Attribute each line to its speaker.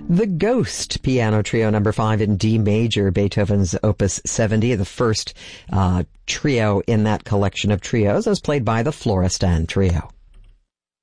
Speaker 1: The Ghost Piano Trio number 5 in D major, Beethoven's Opus 70, the first trio in that collection of trios, as played by the Florestan Trio.